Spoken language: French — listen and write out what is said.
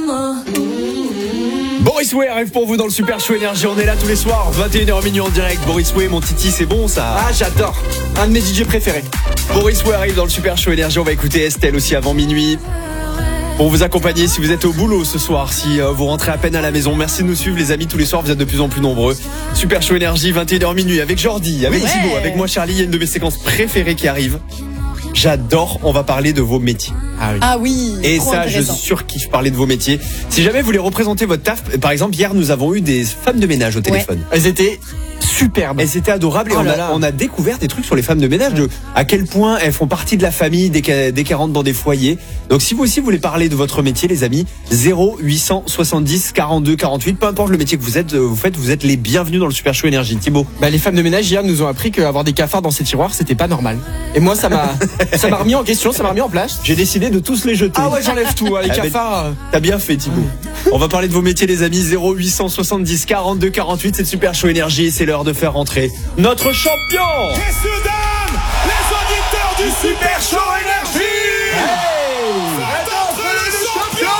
Boris Way arrive pour vous dans le Super Show Énergie. On est là tous les soirs, 21h minuit en direct. Boris Way, mon titi, c'est bon ça? Ah, j'adore. Un de mes DJ préférés. Boris Way arrive dans le Super Show Énergie. On va écouter Estelle aussi avant minuit. Pour vous accompagner si vous êtes au boulot ce soir, si vous rentrez à peine à la maison. Merci de nous suivre les amis tous les soirs, vous êtes de plus en plus nombreux. Super Show Énergie, 21h minuit avec Jordi, avec Thibaut, avec moi Charlie. Il y a une de mes séquences préférées qui arrive. J'adore, on va parler de vos métiers. Ah oui. Et ça, je surkiffe parler de vos métiers. Si jamais vous voulez représenter votre taf, par exemple, hier nous avons eu des femmes de ménage au téléphone. Elles étaient superbes. Elles étaient adorables et on a découvert des trucs sur les femmes de ménage, de à quel point elles font partie de la famille dès qu'elles rentrent dans des foyers. Donc si vous aussi voulez parler de votre métier, les amis, 0870 42 48, peu importe le métier que vous faites, vous êtes les bienvenus dans le Super Show Énergie. Thibaut. Les femmes de ménage hier nous ont appris qu'avoir des cafards dans ces tiroirs, c'était pas normal. Et moi, ça m'a remis en question, ça m'a remis en place. J'ai décidé de tous les jeter. Ah ouais, j'enlève tout, les cafards. T'as bien fait, Thibaut. On va parler de vos métiers, les amis. 0870 42 48, c'est le Super Show Énergie et c'est l'heure de faire rentrer notre champion. Messieurs, dames, les auditeurs du Super Show